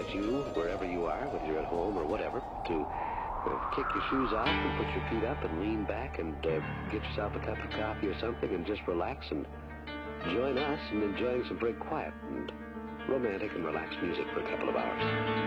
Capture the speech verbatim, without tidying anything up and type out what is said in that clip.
invite you, wherever you are, whether you're at home or whatever, to uh, kick your shoes off and put your feet up and lean back and uh, get yourself a cup of coffee or something and just relax and join us in enjoying some very quiet and romantic and relaxed music for a couple of hours.